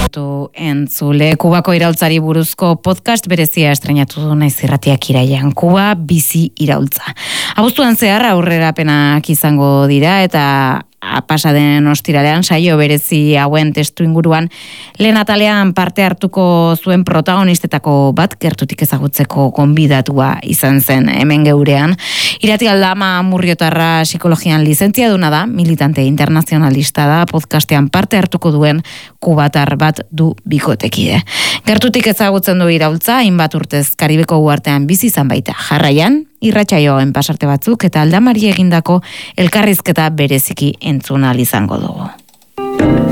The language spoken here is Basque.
gaineratu entzule. Kubako iraultzari buruzko podcast berezia estrenatu du Naiz Irratiak irailean. Kuba bizi iraultza. Abuztuan zehar aurrerapenak izango dira eta pasaden ostiralean saio berezi hauen testu inguruan lehen atalean parte hartuko zuen protagonistetako bat gertutik ezagutzeko gonbidatua izan zen hemen geurean. Irati Aldama Murriotarra psikologian lizentziaduna da, militante internazionalista da, podcastean parte hartuko duen kubatar bat du bikotekide. Gertutik ezagutzen du iraultza, hainbat urtez Karibeko uhartean bizi izan baita. Jarraian, irratsaioen pasarte batzuk eta Aldamari egindako elkarrizketa bereziki entzun ahal izango dugu.